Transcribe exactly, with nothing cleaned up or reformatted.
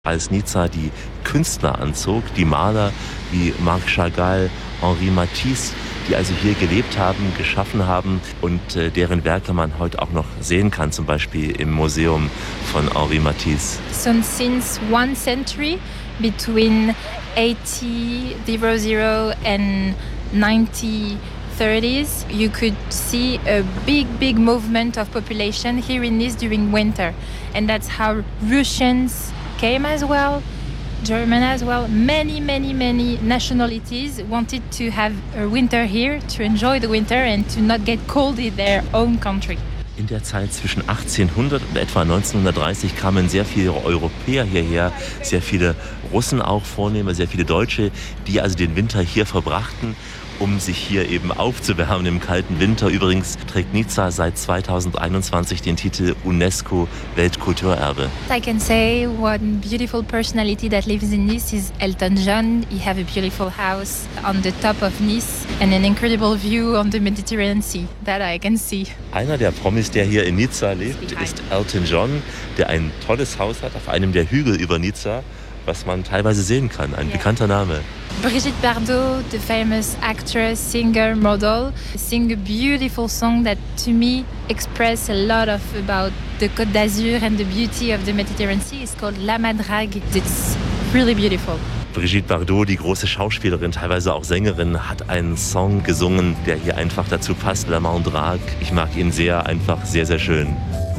Als Nizza die Künstler anzog, die Maler wie Marc Chagall, Henri Matisse, die also hier gelebt haben, geschaffen haben und äh, deren Werke man heute auch noch sehen kann, zum Beispiel im Museum von Henri Matisse. So since one century, between eighty and ninety thirties, you could see a big, big movement of population here in Nice during winter. And that's how Russians came as well, German as well. Many, many, many nationalities wanted to have a winter here, to enjoy the winter and to not get cold in their own country. In der Zeit zwischen achtzehnhundert und etwa neunzehnhundertdreißig kamen sehr viele Europäer hierher, sehr viele Russen auch vornehmer, sehr viele Deutsche, die also den Winter hier verbrachten, um sich hier eben aufzuwärmen im kalten Winter. Übrigens trägt Nizza seit zweitausendeinundzwanzig den Titel UNESCO-Weltkulturerbe. I can say one beautiful personality that lives in Nice is Elton John. He have a beautiful house on the top of Nice and an incredible view on the Mediterranean Sea that I can see. Einer der Promis, der hier in Nizza lebt, ist Elton John, der ein tolles Haus hat auf einem der Hügel über Nizza, was man teilweise sehen kann. Ein yeah. bekannter Name. Brigitte Bardot, the famous actress, singer, model, sing a beautiful song that to me express a lot of about the Côte d'Azur and the beauty of the Mediterranean Sea. It's called La Madrague. It's really beautiful. Brigitte Bardot, die große Schauspielerin, teilweise auch Sängerin, hat einen Song gesungen, der hier einfach dazu passt, La Madrague. Ich mag ihn sehr, einfach sehr, sehr schön.